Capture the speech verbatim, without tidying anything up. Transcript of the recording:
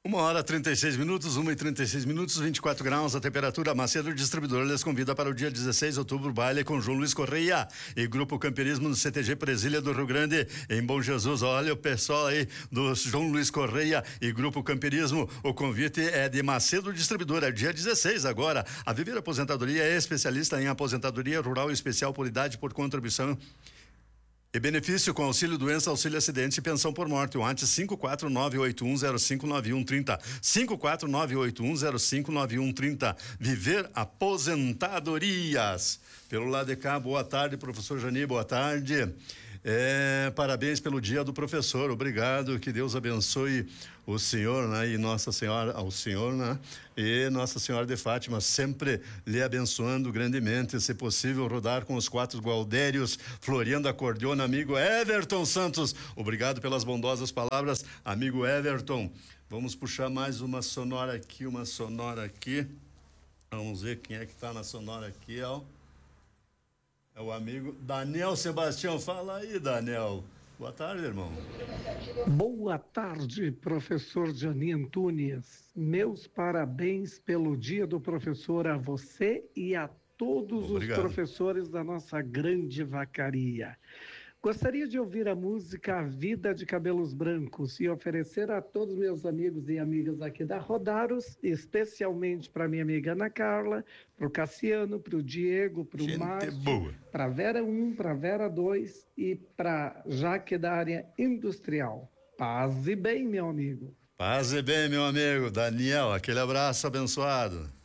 Uma hora trinta e seis minutos, uma e trinta e seis minutos, vinte e quatro graus, a temperatura. Macedo Distribuidora lhes convida para o dia dezesseis de outubro, baile com João Luiz Correia e Grupo Camperismo no C T G Presília do Rio Grande, em Bom Jesus. Olha o pessoal aí do João Luiz Correia e Grupo Camperismo. O convite é de Macedo Distribuidora, dia dezesseis agora. A Viver Aposentadoria é especialista em aposentadoria rural especial por idade, por contribuição e benefício com auxílio doença, auxílio acidente e pensão por morte. O antes cinco quatro nove oito um zero cinco nove um três zero. cinco quatro nove oito um zero cinco nove um três zero. Viver Aposentadorias. Pelo lado de cá, boa tarde, professor Jani, boa tarde. É, parabéns pelo dia do professor, obrigado, que Deus abençoe o senhor, né? E Nossa Senhora, ao senhor, né? E Nossa Senhora de Fátima sempre lhe abençoando grandemente, se possível rodar com os quatro gualdérios, floreando acordeona, amigo Everton Santos, obrigado pelas bondosas palavras, amigo Everton. Vamos puxar mais uma sonora aqui, uma sonora aqui, vamos ver quem é que tá na sonora aqui, ó. É o amigo Daniel Sebastião. Fala aí, Daniel. Boa tarde, irmão. Boa tarde, professor Jani Antunes. Meus parabéns pelo dia do professor a você e a todos Obrigado. Os professores da nossa grande vacaria. Gostaria de ouvir a música A Vida de Cabelos Brancos e oferecer a todos meus amigos e amigas aqui da Rodaros, especialmente para minha amiga Ana Carla, para o Cassiano, para o Diego, para o Márcio, para a Vera um, para a Vera dois e para Jaque da área industrial. Paz e bem, meu amigo. Paz e bem, meu amigo. Daniel, aquele abraço abençoado.